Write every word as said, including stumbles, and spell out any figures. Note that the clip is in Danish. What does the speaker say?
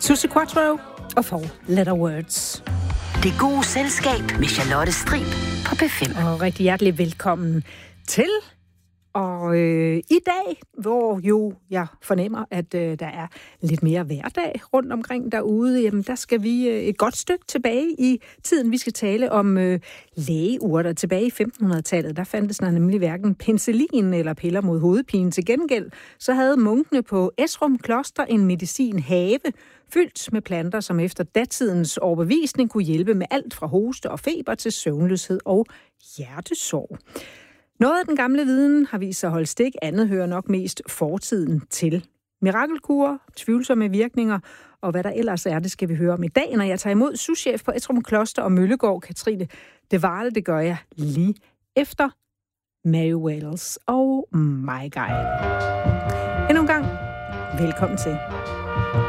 Susie Quattro og Four Letter Words. Det gode selskab med Charlotte Strib på P fem. Og rigtig hjertelig velkommen til. Og øh, i dag, hvor jo jeg fornemmer, at øh, der er lidt mere hverdag rundt omkring derude, jamen der skal vi øh, et godt stykke tilbage i tiden. Vi skal tale om øh, lægeurter. Tilbage i femtenhundredetallet, der fandtes der nemlig hverken penicillin eller piller mod hovedpine. Til gengæld, så havde munkene på Esrum Kloster en medicinhave, fyldt med planter, som efter datidens overbevisning kunne hjælpe med alt fra hoste og feber til søvnløshed og hjertesorg. Noget af den gamle viden har vist sig at holde stik, andet hører nok mest fortiden til. Mirakelkurer, tvivlsomme virkninger og hvad der ellers er, det skal vi høre om i dag, når jeg tager imod souschef på Esrum Kloster og Møllegård, Katrine De Varle. Det gør jeg lige efter Mary Wales og My Guy. Endnu en gang, velkommen til.